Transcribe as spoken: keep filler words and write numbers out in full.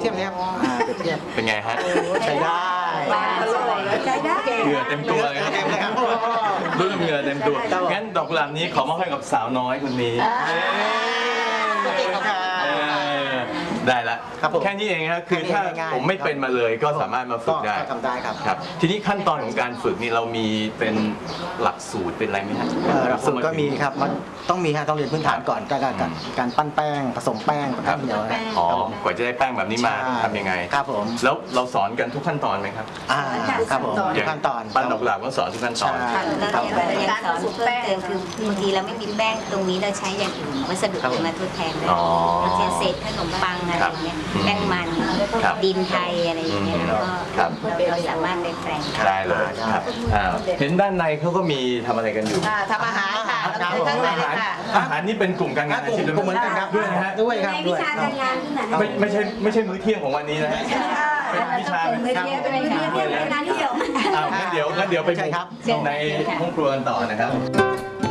เทียบเลยครับเปรียบเทียบเป็นไงฮะใช้ได้ใช้ได้เหงื่อเต็มตัวเลยครับรู้เหงื่อเต็มตัวงั้นดอกกุหลาบนี้ขอมอบให้กับสาวน้อยคนนี้ได้ละแค่นี้เองครับคือถ้าผมไม่เป็นมาเลยก็สามารถมาฝึกได้ทำได้ครับครับทีนี้ขั้นตอนของการฝึกนี่เรามีเป็นหลักสูตรเป็นอะไรไหมครับหลักสูตรก็มีครับมันต้องมีฮะต้องเรียนพื้นฐานก่อนการการการปั้นแป้งผสมแป้งแป้งเหนียวอ๋อกว่าจะได้แป้งแบบนี้มาทำยังไงครับผมแล้วเราสอนกันทุกขั้นตอนไหมครับอ่าครับผมทุกขั้นตอนปั้นดอกกุหลาบก็สอนทุกขั้นตอนการสอนเพิ่มเติมคือบางทีเราไม่มีแป้งตรงนี้เราใช้อย่างอื่นวัสดุมาทดแทนได้เราเช่นเศษขนมปังอะไรอย่างเงี้ยแป้งมันดินไทยอะไรอย่างเงี้ยแล้วก็เราสามารถได้แปลงได้เลยครับเห็นด้านในเขาก็มีทำอะไรกันอยู่ทำอาหารค่ะอาหารอาหารนี่เป็นกลุ่มการงานอาชีพเหมือนกันครับด้วยนะฮะด้วยครับวิชาการงานที่ไหนไม่ไม่ใช่ไม่ใช่มื้อเที่ยงของวันนี้นะฮะเป็นวิชาเป็นมื้อเที่ยงเป็นมื้อเที่ยงเป็นงานที่เดียวอ้าวงั้นเดี๋ยวงั้นเดี๋ยวไปในห้องครัวกันต่อนะครับ